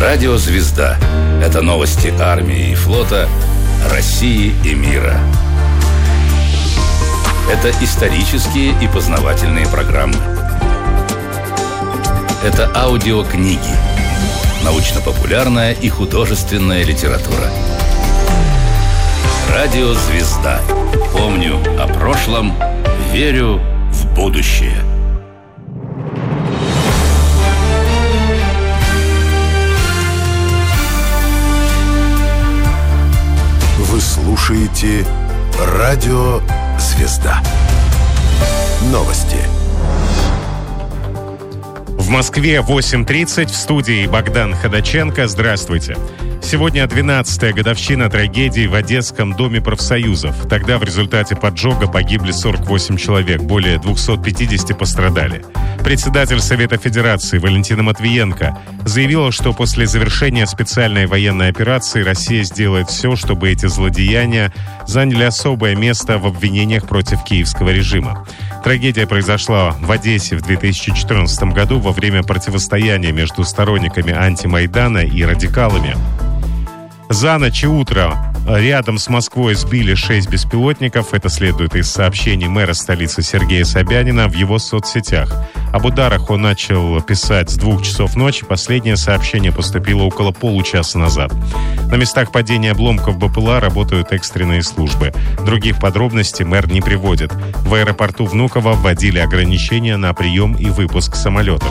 Радио «Звезда» — это новости армии и флота, России и мира. Это исторические и познавательные программы. Это аудиокниги, научно-популярная и художественная литература. Радио «Звезда». Помню о прошлом, верю в будущее. Вы слушаете Радио «Звезда». Новости. В Москве 8:30, в студии Богдан Ходаченко. Здравствуйте. Сегодня 12-я годовщина трагедии в Одесском доме профсоюзов. Тогда в результате поджога погибли 48 человек, более 250 пострадали. Председатель Совета Федерации Валентина Матвиенко заявила, что после завершения специальной военной операции Россия сделает все, чтобы эти злодеяния заняли особое место в обвинениях против киевского режима. Трагедия произошла в Одессе в 2014 году во время противостояния между сторонниками антимайдана и радикалами. За ночь и утро рядом с Москвой сбили 6 беспилотников. Это следует из сообщений мэра столицы Сергея Собянина в его соцсетях. Об ударах он начал писать с 2 часов ночи. Последнее сообщение поступило около получаса назад. На местах падения обломков БПЛА работают экстренные службы. Других подробностей мэр не приводит. В аэропорту Внуково вводили ограничения на прием и выпуск самолетов.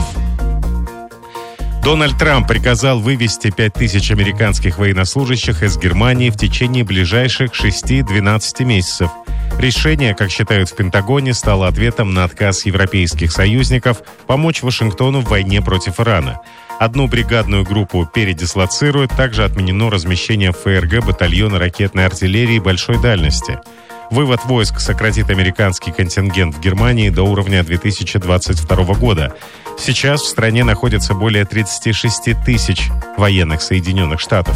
Дональд Трамп приказал вывести 5000 американских военнослужащих из Германии в течение ближайших 6-12 месяцев. Решение, как считают в Пентагоне, стало ответом на отказ европейских союзников помочь Вашингтону в войне против Ирана. Одну бригадную группу передислоцируют, также отменено размещение в ФРГ батальона ракетной артиллерии большой дальности. Вывод войск сократит американский контингент в Германии до уровня 2022 года. Сейчас в стране находится более 36 тысяч военных Соединенных Штатов.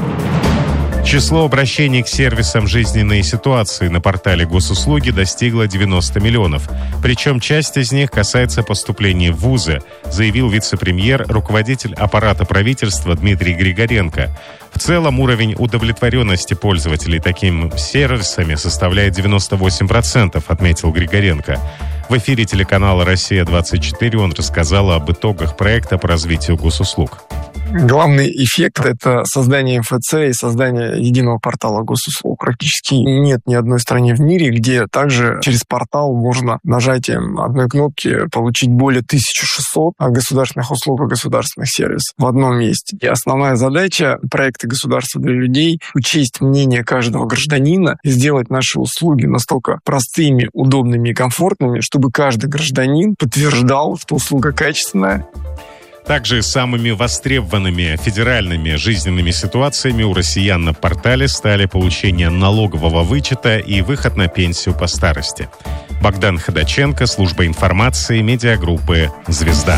Число обращений к сервисам жизненной ситуации на портале госуслуги достигло 90 миллионов. Причем часть из них касается поступления в вузы, заявил вице-премьер, руководитель аппарата правительства Дмитрий Григоренко. В целом уровень удовлетворенности пользователей такими сервисами составляет 98%, отметил Григоренко. В эфире телеканала «Россия-24» он рассказал об итогах проекта по развитию госуслуг. Главный эффект – это создание МФЦ и создание единого портала госуслуг. Практически нет ни одной страны в мире, где также через портал можно нажатием одной кнопки получить более 1600 государственных услуг и государственных сервисов в одном месте. И основная задача проекта «Государство для людей» – учесть мнение каждого гражданина и сделать наши услуги настолько простыми, удобными и комфортными, чтобы каждый гражданин подтверждал, что услуга качественная. Также самыми востребованными федеральными жизненными ситуациями у россиян на портале стали получение налогового вычета и выход на пенсию по старости. Богдан Ходаченко, служба информации, медиагруппы «Звезда».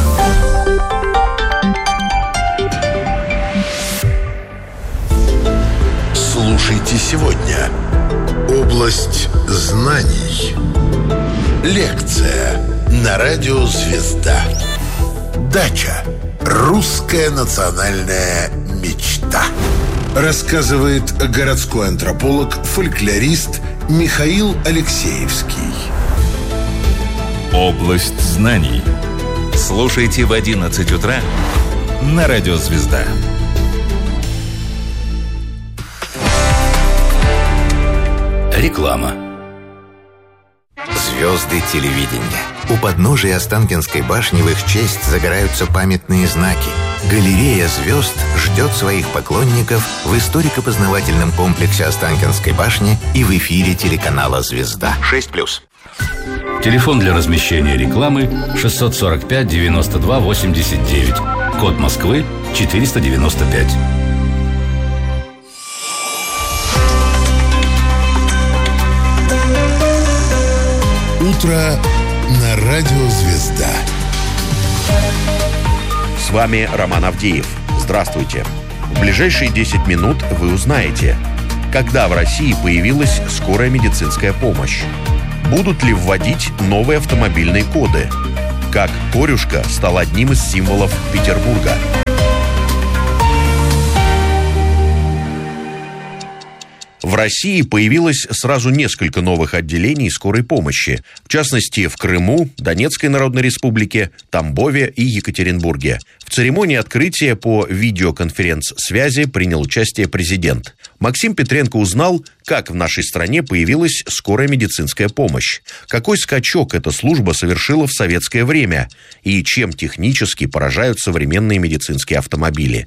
Слушайте сегодня. Область знаний. Лекция на Радио «Звезда». Дача. Русская национальная мечта. Рассказывает городской антрополог, фольклорист Михаил Алексеевский. Область знаний. Слушайте в 11 утра на Радио «Звезда». Реклама. Звезды телевидения. У подножия Останкинской башни в их честь загораются памятные знаки. Галерея звезд ждет своих поклонников в историко-познавательном комплексе Останкинской башни и в эфире телеканала «Звезда». 6+. Телефон для размещения рекламы 645 92 89. Код Москвы 495. Утро на Радио «Звезда». С вами Роман Авдеев. Здравствуйте. В ближайшие 10 минут вы узнаете, когда в России появилась скорая медицинская помощь, будут ли вводить новые автомобильные коды, как корюшка стал одним из символов Петербурга. России появилось сразу несколько новых отделений скорой помощи, в частности, в Крыму, Донецкой Народной Республике, Тамбове и Екатеринбурге. В церемонии открытия по видеоконференц-связи принял участие президент. Максим Петренко узнал, как в нашей стране появилась скорая медицинская помощь, какой скачок эта служба совершила в советское время и чем технически поражают современные медицинские автомобили.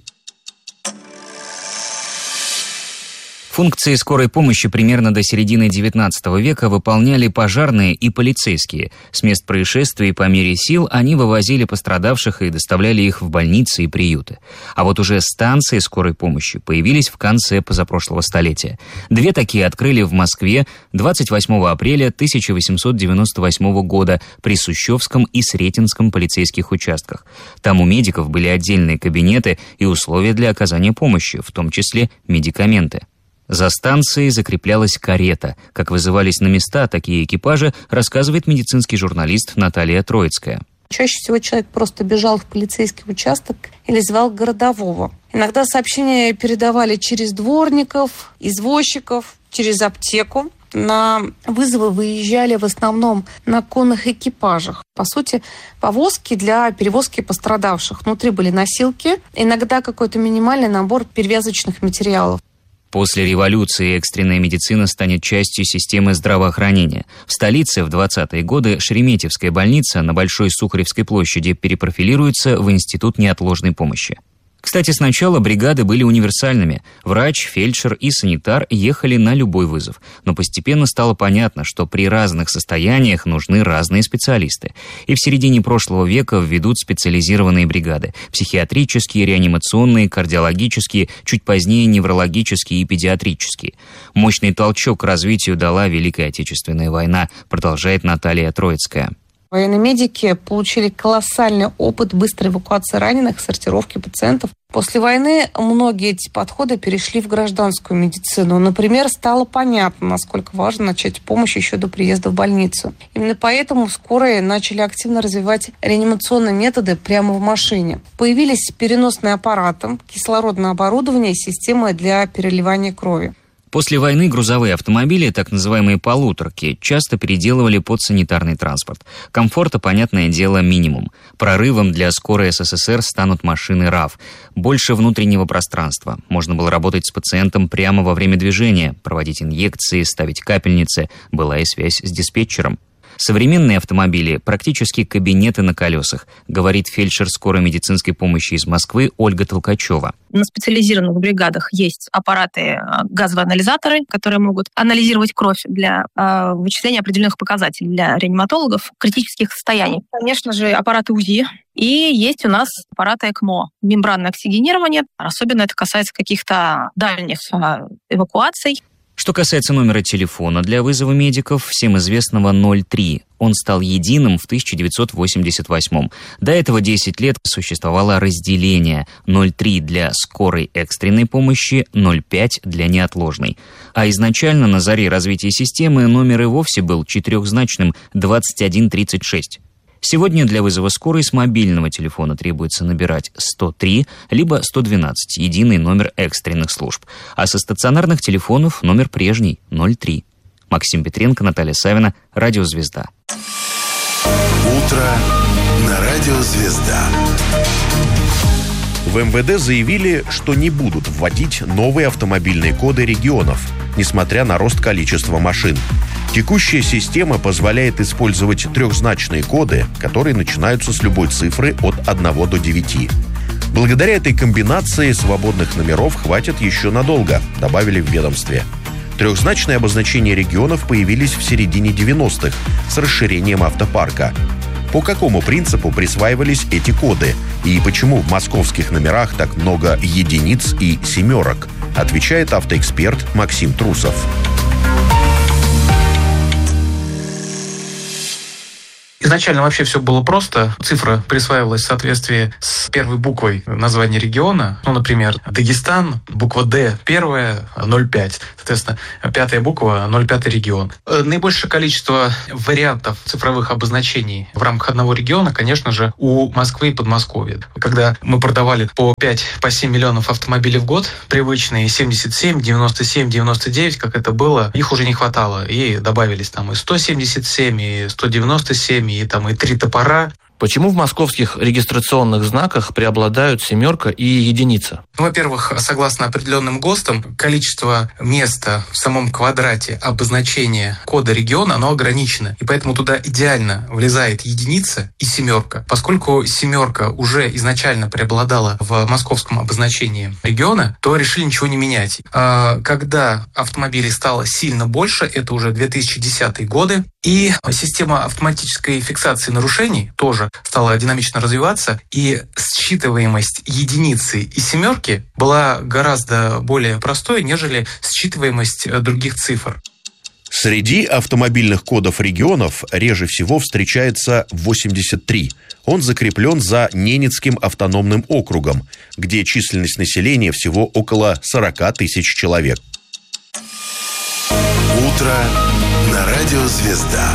Функции скорой помощи примерно до середины XIX века выполняли пожарные и полицейские. С мест происшествий по мере сил они вывозили пострадавших и доставляли их в больницы и приюты. А вот уже станции скорой помощи появились в конце позапрошлого столетия. 2 такие открыли в Москве 28 апреля 1898 года при Сущевском и Сретенском полицейских участках. Там у медиков были отдельные кабинеты и условия для оказания помощи, в том числе медикаменты. За станцией закреплялась карета. Как вызывались на места такие экипажи, рассказывает медицинский журналист Наталья Троицкая. Чаще всего человек просто бежал в полицейский участок или звал городового. Иногда сообщения передавали через дворников, извозчиков, через аптеку. На вызовы выезжали в основном на конных экипажах. По сути, повозки для перевозки пострадавших. Внутри были носилки, иногда какой-то минимальный набор перевязочных материалов. После революции экстренная медицина станет частью системы здравоохранения. В столице в 20-е годы Шереметьевская больница на Большой Сухаревской площади перепрофилируется в Институт неотложной помощи. Кстати, сначала бригады были универсальными. Врач, фельдшер и санитар ехали на любой вызов. Но постепенно стало понятно, что при разных состояниях нужны разные специалисты. И в середине прошлого века введут специализированные бригады. Психиатрические, реанимационные, кардиологические, чуть позднее неврологические и педиатрические. Мощный толчок к развитию дала Великая Отечественная война, продолжает Наталья Троицкая. Военные медики получили колоссальный опыт быстрой эвакуации раненых, сортировки пациентов. После войны многие эти подходы перешли в гражданскую медицину. Например, стало понятно, насколько важно начать помощь еще до приезда в больницу. Именно поэтому скорые начали активно развивать реанимационные методы прямо в машине. Появились переносные аппараты, кислородное оборудование и системы для переливания крови. После войны грузовые автомобили, так называемые полуторки, часто переделывали под санитарный транспорт. Комфорта, понятное дело, минимум. Прорывом для скорой СССР станут машины РАВ. Больше внутреннего пространства. Можно было работать с пациентом прямо во время движения, проводить инъекции, ставить капельницы. Была и связь с диспетчером. Современные автомобили – практически кабинеты на колесах, говорит фельдшер скорой медицинской помощи из Москвы Ольга Толкачева. На специализированных бригадах есть аппараты, газовые анализаторы, которые могут анализировать кровь для вычисления определенных показателей для реаниматологов критических состояний. Конечно же, аппараты УЗИ. И есть у нас аппараты ЭКМО, мембранное оксигенирование. Особенно это касается каких-то дальних эвакуаций. Что касается номера телефона для вызова медиков, всем известного 03, он стал единым в 1988. До этого 10 лет существовало разделение: 03 для скорой экстренной помощи, 05 для неотложной. А изначально на заре развития системы номер и вовсе был четырехзначным — 2136. Сегодня для вызова скорой с мобильного телефона требуется набирать 103 либо 112, единый номер экстренных служб. А со стационарных телефонов номер прежний — 03. Максим Петренко, Наталья Савина, Радио «Звезда». Утро на Радио «Звезда». В МВД заявили, что не будут вводить новые автомобильные коды регионов, несмотря на рост количества машин. Текущая система позволяет использовать трехзначные коды, которые начинаются с любой цифры от 1 до 9. Благодаря этой комбинации свободных номеров хватит еще надолго, добавили в ведомстве. Трехзначные обозначения регионов появились в середине 90-х с расширением автопарка. По какому принципу присваивались эти коды и почему в московских номерах так много единиц и семерок, отвечает автоэксперт Максим Трусов. Изначально вообще все было просто. Цифра присваивалась в соответствии с первой буквой названия региона. Например, Дагестан, буква «Д» первая, 0,5. Соответственно, пятая буква, 0,5 регион. Наибольшее количество вариантов цифровых обозначений в рамках одного региона, конечно же, у Москвы и Подмосковья. Когда мы продавали по 5-7 миллионов автомобилей в год, привычные 77, 97, 99, как это было, их уже не хватало. И добавились там и 177, и 197, и 3 топора. Почему в московских регистрационных знаках преобладают семерка и единица? Во-первых, согласно определенным ГОСТам, количество места в самом квадрате обозначения кода региона, оно ограничено. И поэтому туда идеально влезает единица и семерка. Поскольку семерка уже изначально преобладала в московском обозначении региона, то решили ничего не менять. А когда автомобилей стало сильно больше, это уже 2010-е годы, и система автоматической фиксации нарушений тоже стала динамично развиваться, и считываемость единицы и семерки была гораздо более простой, нежели считываемость других цифр. Среди автомобильных кодов регионов реже всего встречается 83. Он закреплен за Ненецким автономным округом, где численность населения всего около 40 тысяч человек. Утро на радио «Звезда».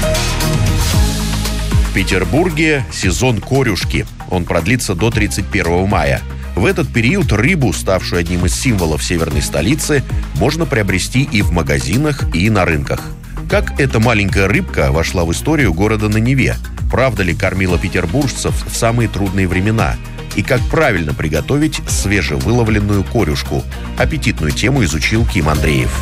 В Петербурге сезон корюшки. Он продлится до 31 мая. В этот период рыбу, ставшую одним из символов северной столицы, можно приобрести и в магазинах, и на рынках. Как эта маленькая рыбка вошла в историю города на Неве? Правда ли кормила петербуржцев в самые трудные времена? И как правильно приготовить свежевыловленную корюшку? Аппетитную тему изучил Ким Андреев.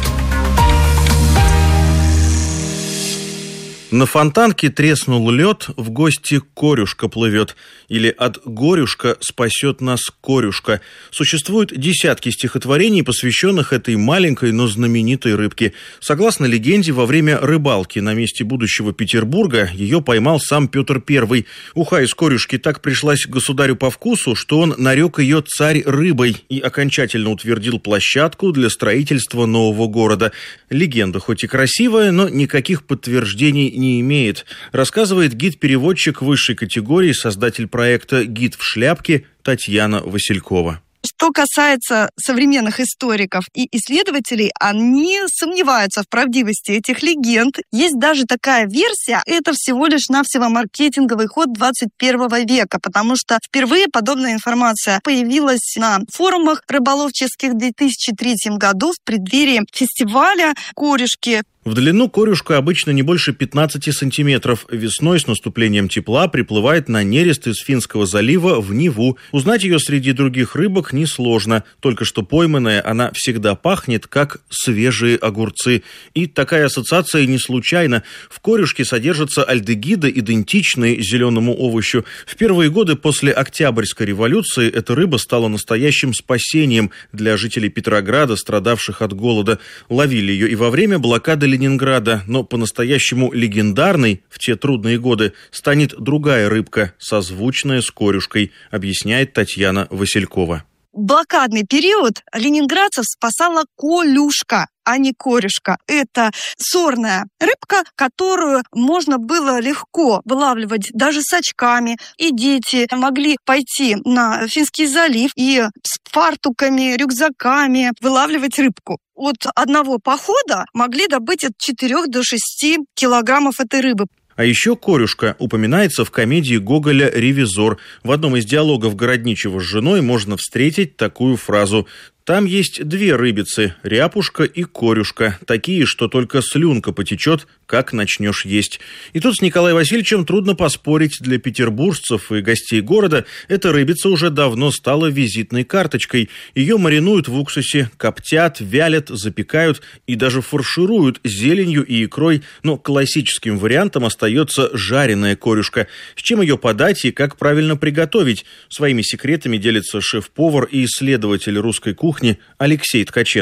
На Фонтанке треснул лед, в гости корюшка плывет. Или от горюшка спасет нас корюшка. Существуют десятки стихотворений, посвященных этой маленькой, но знаменитой рыбке. Согласно легенде, во время рыбалки на месте будущего Петербурга ее поймал сам Петр I. Уха из корюшки так пришлась государю по вкусу, что он нарек ее царь рыбой и окончательно утвердил площадку для строительства нового города. Легенда хоть и красивая, но никаких подтверждений не имеет, рассказывает гид-переводчик высшей категории, создатель проекта «Гид в шляпке» Татьяна Василькова. Что касается современных историков и исследователей, они сомневаются в правдивости этих легенд. Есть даже такая версия, это всего лишь навсего маркетинговый ход 21 века, потому что впервые подобная информация появилась на форумах рыболовческих в 2003 году в преддверии фестиваля корюшки. В длину корюшка обычно не больше 15 сантиметров. Весной с наступлением тепла приплывает на нерест из Финского залива в Неву. Узнать ее среди других рыбок несложно. Только что пойманная, она всегда пахнет, как свежие огурцы. И такая ассоциация не случайна. В корюшке содержатся альдегиды, идентичные зеленому овощу. В первые годы после Октябрьской революции эта рыба стала настоящим спасением для жителей Петрограда, страдавших от голода. Ловили ее и во время блокады Ленинграда, но по-настоящему легендарной в те трудные годы станет другая рыбка, созвучная с корюшкой, объясняет Татьяна Василькова. В блокадный период ленинградцев спасала колюшка, а не корюшка. Это сорная рыбка, которую можно было легко вылавливать даже с очками. И дети могли пойти на Финский залив и с фартуками, рюкзаками вылавливать рыбку. От одного похода могли добыть от 4 до 6 килограммов этой рыбы. А еще корюшка упоминается в комедии Гоголя «Ревизор». В одном из диалогов Городничего с женой можно встретить такую фразу: «Там есть две рыбицы, ряпушка и корюшка, такие, что только слюнка потечет, как начнешь есть». И тут с Николаем Васильевичем трудно поспорить. Для петербуржцев и гостей города эта рыбица уже давно стала визитной карточкой. Ее маринуют в уксусе, коптят, вялят, запекают и даже фаршируют зеленью и икрой. Но классическим вариантом остается жареная корюшка. С чем ее подать и как правильно приготовить? Своими секретами делится шеф-повар и исследователь русской кухни Алексей Ткаченко.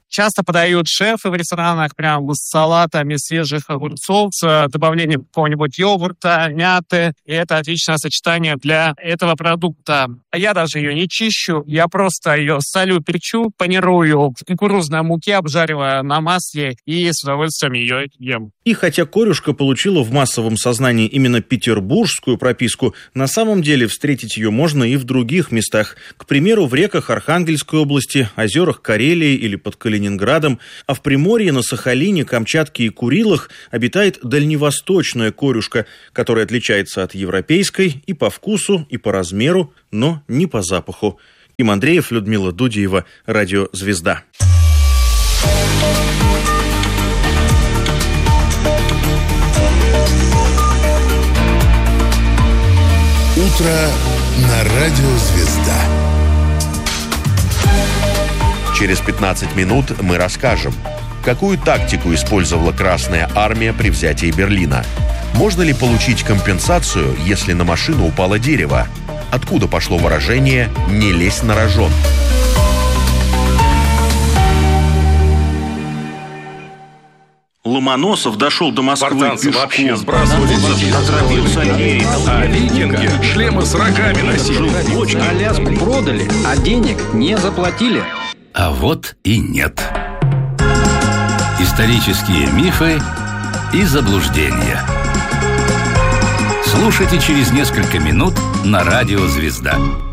Часто подают шефы в ресторанах прям с салатами свежих огурцов, с добавлением какого-нибудь йогурта, мяты. И это отличное сочетание для этого продукта. Я даже ее не чищу, я просто ее солю, перчу, панирую в кукурузной муке, обжаривая на масле и с удовольствием ее ем. И хотя корюшка получила в массовом сознании именно петербургскую прописку, на самом деле встретить ее можно и в других местах. К примеру, в реках Архангельской области, озерах Карелии или под Калининградом, а в Приморье, на Сахалине, Камчатке и Курилах обитает дальневосточная корюшка, которая отличается от европейской и по вкусу, и по размеру, но не по запаху. Ким Андреев, Людмила Дудиева, Радио «Звезда». Утро на Радио «Звезда». Через 15 минут мы расскажем, какую тактику использовала Красная Армия при взятии Берлина. Можно ли получить компенсацию, если на машину упало дерево? Откуда пошло выражение «не лезь на рожон»? Ломоносов дошел до Москвы пешком. Вообще сбрасывали а викинги шлемы с рогами носили. Аляску продали, а денег не заплатили. А вот и нет. Исторические мифы и заблуждения. Слушайте через несколько минут на Радио «Звезда».